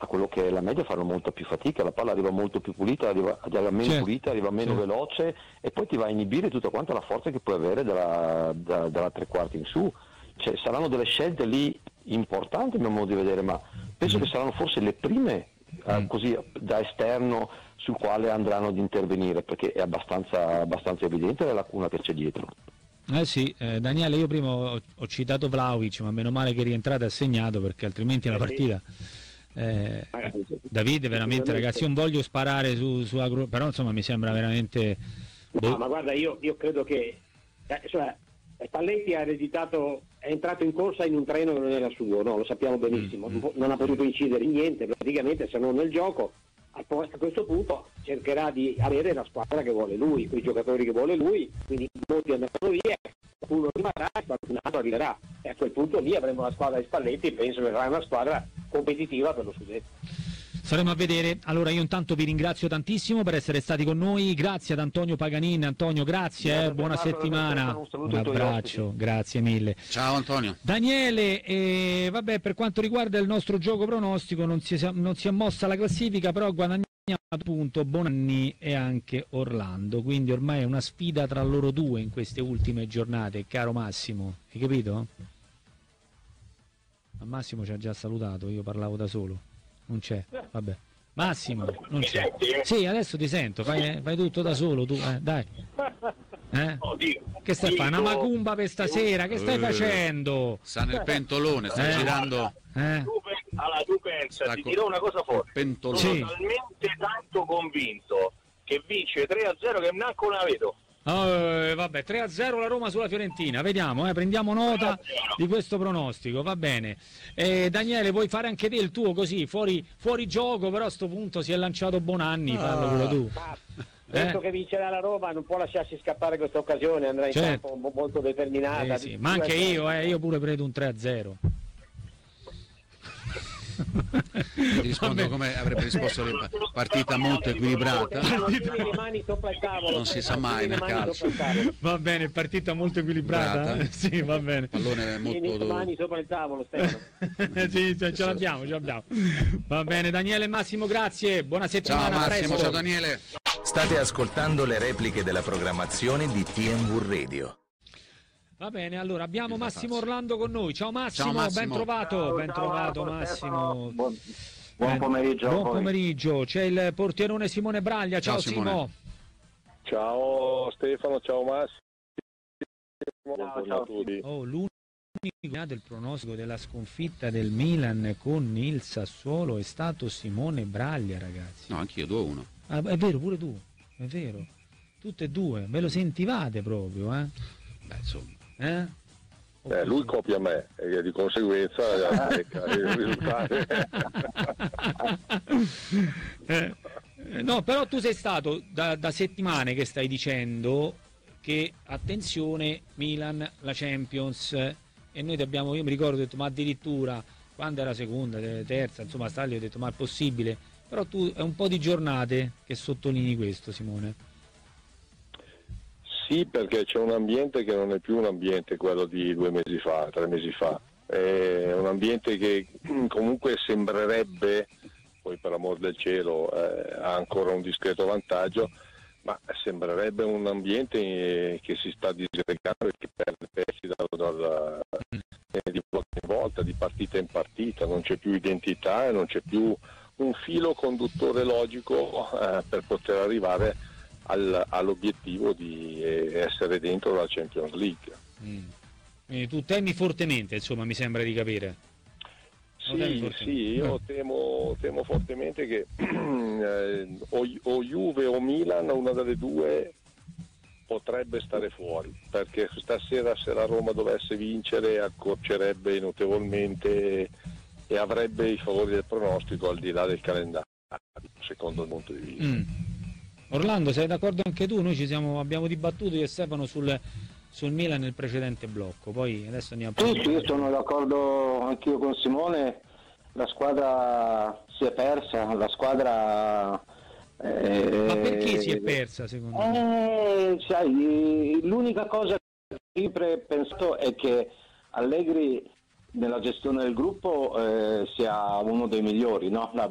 quello che è la media fanno molta più fatica, la palla arriva molto più pulita, arriva meno pulita, arriva meno veloce, e poi ti va a inibire tutta quanta la forza che puoi avere dalla tre quarti in su. Cioè, saranno delle scelte lì importanti a mio modo di vedere, ma penso che saranno forse le prime così da esterno sul quale andranno ad intervenire, perché è abbastanza evidente la lacuna che c'è dietro. Sì, Daniele, io prima ho citato Vlahovic, ma meno male che è rientrato e ha segnato, perché altrimenti la partita... Davide, veramente, ragazzi, io non voglio sparare su però insomma mi sembra veramente... No, ma guarda, io credo che Spalletti è entrato in corsa in un treno che non era suo, no? Lo sappiamo benissimo, non ha potuto incidere niente praticamente, se non nel gioco. A questo punto cercherà di avere la squadra che vuole lui, quei giocatori che vuole lui, quindi molti andranno via, qualcuno rimarrà, qualcun altro arriverà, e a quel punto lì avremo la squadra di Spalletti e penso che sarà una squadra competitiva per lo scudetto. Staremo a vedere. Allora io intanto vi ringrazio tantissimo per essere stati con noi, grazie ad Antonio Paganin. Antonio, grazie, buona settimana, un abbraccio, grazie mille. Ciao Antonio. Daniele, vabbè, per quanto riguarda il nostro gioco pronostico non si è mossa la classifica, però guadagniamo appunto Bonanni e anche Orlando, quindi ormai è una sfida tra loro due in queste ultime giornate, caro Massimo, hai capito? Ma Massimo ci ha già salutato, io parlavo da solo. Non c'è, vabbè. Massimo, non c'è. Sì, adesso ti sento, fai tutto da solo tu, dai. Che stai fare? Una macumba per stasera? Che stai facendo? Sta nel pentolone, sta girando. Allora tu pensa, ti dirò una cosa forte. Sono talmente tanto convinto che vince 3-0 che neanche la vedo. Vabbè, 3-0 la Roma sulla Fiorentina, vediamo, prendiamo nota di questo pronostico, va bene. Daniele, vuoi fare anche te il tuo così, fuori gioco, però a sto punto si è lanciato Bonanni, fallo pure tu. Penso che vincerà la Roma, non può lasciarsi scappare questa occasione, andrà in campo molto determinata. Sì. Ma anche io pure predo un 3-0. Ti rispondo come avrebbe risposto, partita molto equilibrata, le mani sopra il tavolo, non si sa mai nel calcio. Va bene, partita molto equilibrata. Sì, va bene. Pallone molto le mani sopra il tavolo, Stefano. Sì, ce l'abbiamo. Va bene, Daniele e Massimo, grazie, buona settimana. Ciao Massimo, presto. ciao Daniele. State ascoltando le repliche della programmazione di TNW Radio. Va bene, allora abbiamo Massimo Orlando con noi. Ciao Massimo, Massimo. Ben trovato Ciao, Massimo. Buon pomeriggio. Buon pomeriggio, c'è il portierone Simone Braglia. Ciao Simo. Ciao Stefano, ciao Massimo. Ciao. L'unico del pronostico della sconfitta del Milan con il Sassuolo è stato Simone Braglia, ragazzi. No, anch'io 2-1. È vero, pure tu, è vero. Tutte e due, ve lo sentivate proprio, Beh, insomma. Lui copia me e di conseguenza il risultato. No, però tu sei stato da settimane che stai dicendo che attenzione Milan, la Champions, e noi io mi ricordo, ho detto ma addirittura quando era seconda, terza, insomma Staglio, ho detto ma è possibile, però tu è un po' di giornate che sottolinei questo, Simone. Sì, perché c'è un ambiente che non è più un ambiente quello di 3 mesi fa, è un ambiente che comunque sembrerebbe, poi per amor del cielo ha ancora un discreto vantaggio, ma sembrerebbe un ambiente che si sta disgregando e che perde pezzi di volta in volta, di partita in partita, non c'è più identità e non c'è più un filo conduttore logico per poter arrivare all'obiettivo di essere dentro la Champions League. Quindi tu temi fortemente, insomma, mi sembra di capire. Sì, io temo fortemente che o Juve o Milan, una delle due, potrebbe stare fuori, perché stasera se la Roma dovesse vincere accorcerebbe notevolmente e avrebbe i favori del pronostico al di là del calendario, secondo il punto di vista. Orlando, sei d'accordo anche tu? Noi abbiamo dibattuto io e Stefano sul Milan nel precedente blocco, poi adesso andiamo a Sì, sono d'accordo anch'io con Simone, la squadra si è persa, la squadra... Ma perché si è persa secondo me? Sai, l'unica cosa che ho sempre pensato è che Allegri nella gestione del gruppo sia uno dei migliori, no?